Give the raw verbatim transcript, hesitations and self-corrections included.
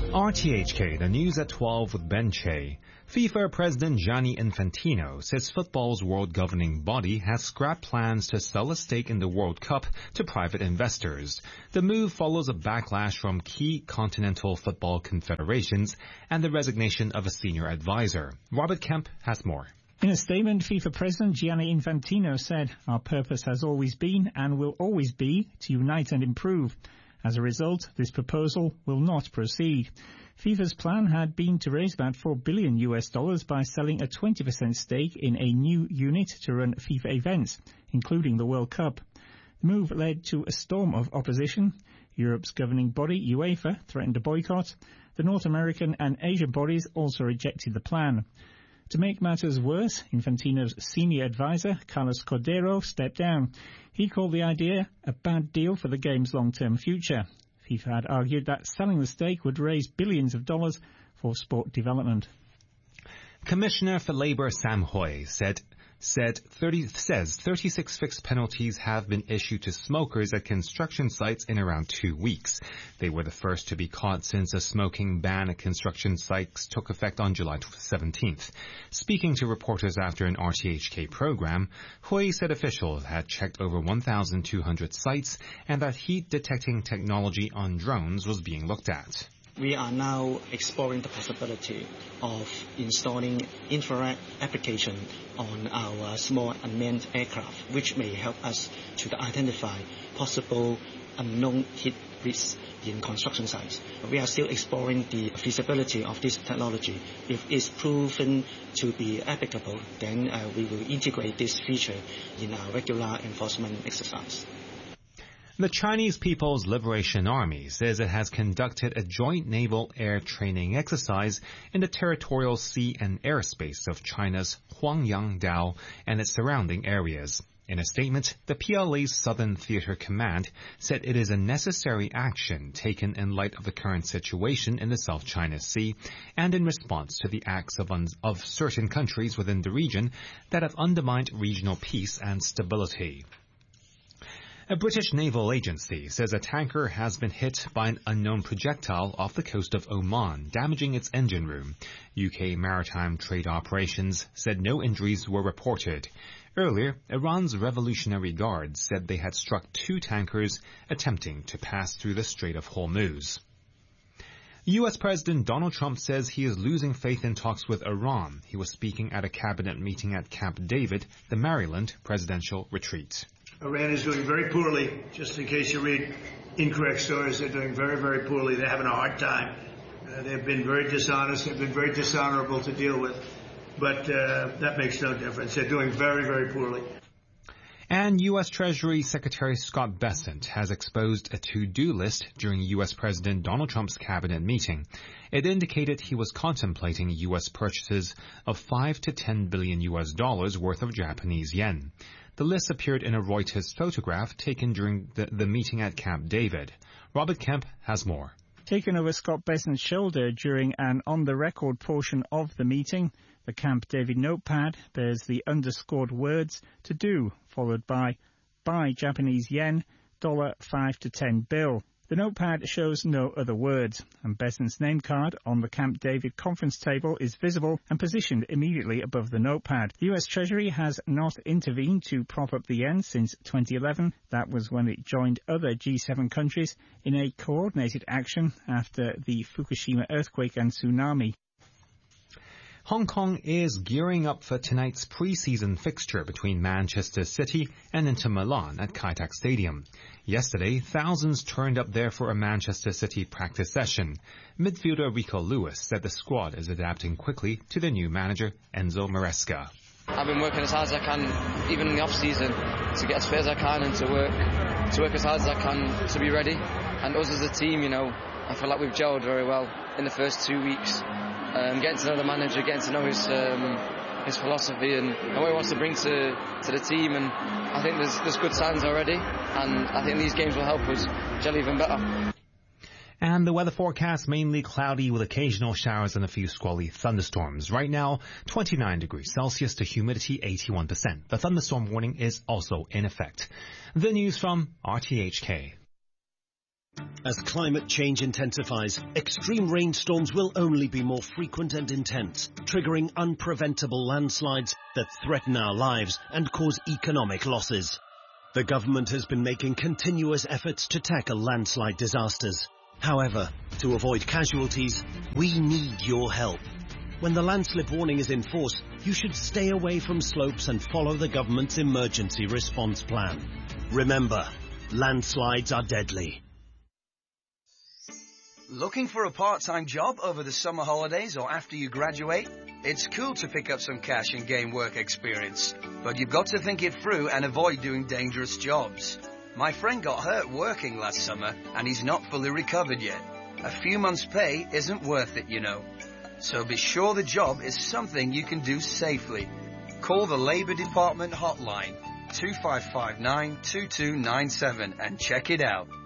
R T H K, the news at twelve with Ben Che. FIFA President Gianni Infantino says football's world governing body has scrapped plans to sell a stake in the World Cup to private investors. The move follows a backlash from key continental football confederations and the resignation of a senior advisor. Robert Kemp has more. In a statement, FIFA President Gianni Infantino said, "Our purpose has always been and will always be to unite and improve. As a result, this proposal will not proceed." FIFA's plan had been to raise about four billion U S dollars by selling a twenty percent stake in a new unit to run FIFA events, including the World Cup. The move led to a storm of opposition. Europe's governing body, UEFA, threatened a boycott. The North American and Asian bodies also rejected the plan. To make matters worse, Infantino's senior advisor, Carlos Cordero, stepped down. He called the idea a bad deal for the game's long-term future. FIFA had argued that selling the stake would raise billions of dollars for sport development. Commissioner for Labour Sam Hui said said thirty says thirty-six fixed penalties have been issued to smokers at construction sites in around two weeks. They were the first to be caught since a smoking ban at construction sites took effect on July seventeenth. Speaking to reporters after an R T H K program, Hui said officials had checked over one thousand two hundred sites and that heat detecting technology on drones was being looked at. We are now exploring the possibility of installing infrared application on our small unmanned aircraft, which may help us to identify possible unknown heat risks in construction sites. We are still exploring the feasibility of this technology. If it's proven to be applicable, then uh, we will integrate this feature in our regular enforcement exercise. The Chinese People's Liberation Army says it has conducted a joint naval air training exercise in the territorial sea and airspace of China's Huangyang Dao and its surrounding areas. In a statement, the P L A's Southern Theater Command said it is a necessary action taken in light of the current situation in the South China Sea and in response to the acts of, un- of certain countries within the region that have undermined regional peace and stability. A British naval agency says a tanker has been hit by an unknown projectile off the coast of Oman, damaging its engine room. U K Maritime Trade Operations said no injuries were reported. Earlier, Iran's Revolutionary Guard said they had struck two tankers attempting to pass through the Strait of Hormuz. U S President Donald Trump says he is losing faith in talks with Iran. He was speaking at a cabinet meeting at Camp David, the Maryland presidential retreat. Iran is doing very poorly. Just in case you read incorrect stories, they're doing very, very poorly. They're having a hard time. Uh, they've been very dishonest. They've been very dishonorable to deal with. But uh, that makes no difference. They're doing very, very poorly. And U S Treasury Secretary Scott Bessent has exposed a to-do list during U S President Donald Trump's cabinet meeting. It indicated he was contemplating U S purchases of five to ten billion U S dollars worth of Japanese yen. The list appeared in a Reuters photograph taken during the, the meeting at Camp David. Robert Kemp has more. Taken over Scott Bessent's shoulder during an on-the-record portion of the meeting, the Camp David notepad bears the underscored words "to do," followed by "buy Japanese yen, dollar five to ten bill." The notepad shows no other words, and Bessent's name card on the Camp David conference table is visible and positioned immediately above the notepad. The U S Treasury has not intervened to prop up the yen since twenty eleven. That was when it joined other G seven countries in a coordinated action after the Fukushima earthquake and tsunami. Hong Kong is gearing up for tonight's pre-season fixture between Manchester City and Inter Milan at Kai Tak Stadium. Yesterday, thousands turned up there for a Manchester City practice session. Midfielder Rico Lewis said the squad is adapting quickly to their new manager, Enzo Maresca. I've been working as hard as I can, even in the off-season, to get as fit as I can and to work, to work as hard as I can to be ready. And us as a team, you know, I feel like we've gelled very well in the first two weeks. Um, getting to know the manager, getting to know his um, his philosophy and, and what he wants to bring to, to the team, and I think there's there's good signs already, and I think these games will help us gel even better. And the weather forecast, mainly cloudy with occasional showers and a few squally thunderstorms. Right now, twenty-nine degrees Celsius to humidity eighty-one percent. The thunderstorm warning is also in effect. The news from R T H K. As climate change intensifies, extreme rainstorms will only be more frequent and intense, triggering unpreventable landslides that threaten our lives and cause economic losses. The government has been making continuous efforts to tackle landslide disasters. However, to avoid casualties, we need your help. When the landslip warning is in force, you should stay away from slopes and follow the government's emergency response plan. Remember, landslides are deadly. Looking for a part-time job over the summer holidays or after you graduate? It's cool to pick up some cash and gain work experience, but you've got to think it through and avoid doing dangerous jobs. My friend got hurt working last summer and he's not fully recovered yet. A few months' pay isn't worth it, you know. So be sure the job is something you can do safely. Call the Labour Department hotline two five five nine two two nine seven and check it out.